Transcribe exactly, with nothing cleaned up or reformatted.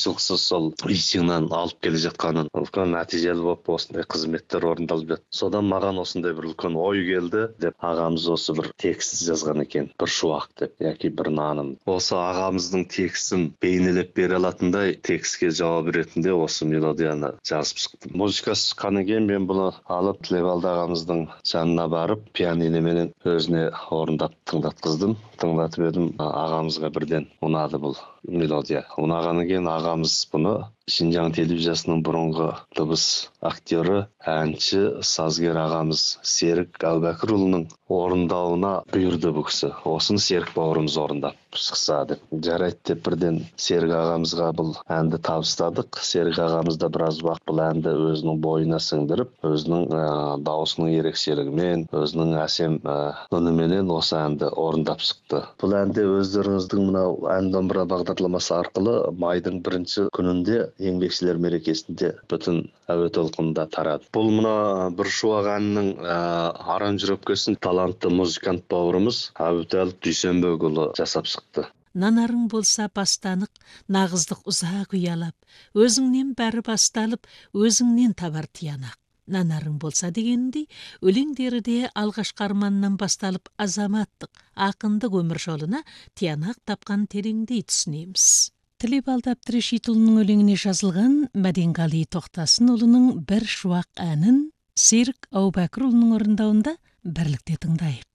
артықшылықсыз сол инстинктан алып келе жатқанын, үлкен нәтижелі болып осындай қызметтер орындалып жатыр. Содан маған осындай бір үлкен ой келді деп ағамыз осы бір текст жазған екен, бір шуақ деп, яки бір наным. Осы ағамыздың текстін бейнелеп бере алатындай текстке жауап ретінде осы мелодияны жазып шықтым. Музыкасы шыққаннан кейін мен бұны алып Тілебалды ағамыздың жанына барып, пианиноменен өзіне орындап тыңдатқыздым. Тыңдатып едім, ағамызға бірден ұнады бұл мелодия. Ұнағаннан кейін ағамыз бұны Шинжаң телевизиясының бұрынғы дыбыс актері, әнші, сазгер ағамыз Серік Әубәкірұлының орындауына бұйырды бұл кісі. Осын Серік бауырымыз орындап шықса деп. Жарайды деп бірден Серік ағамызға бұл әнді табыстадық. Серік ағамыз да біраз уақыт бұл әнді өзінің бойына сіңдіріп, өзінің ә, дауысының ерекшелігімен, өзінің әсем ә, үніменен осы әнді орындап шықты. Бұл әнде өздеріңіздің мынау ән домбыра бағдарламасы арқылы майдың бірінші күнінде еңбекшілер мерекесінде бүтін әуе толқынында тарады. Бұл мына бір шуақ әннің ә, аранжировкасын талантты музыкант бауырымыз Әбутәліп Дүйсенбекұлы жасап шықты. Нанарың болса бастанық, нағыздық ұзақ ұялап, өзіңнен бәрі басталып, өзіңнен табар тиянақ. Нанарың болса дегенде, өлеңдерде алғашқы арманнан басталып азаматтық, ақындық өмір жолына тиянақ тапқан тереңдей түсінеміз. Тілебалды Әбдірәшитұлының өлеңіне жазылған Мәденғали Тоқтасынұлының бір шуақ әнін Серік Әубәкірұлының орындауында бірлікте тыңдайық.